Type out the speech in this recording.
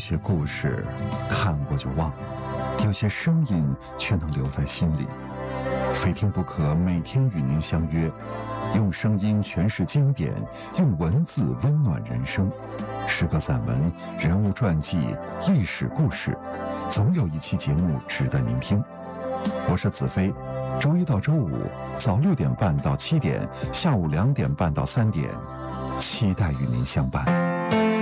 些故事看过就忘，有些声音却能留在心里。非听不可，每天与您相约，用声音诠释经典，用文字温暖人生。诗歌散文、人物传记、历史故事，总有一期节目值得您听。我是子飞，周一到周五早6点半到7点，下午2点半到3点，期待与您相伴。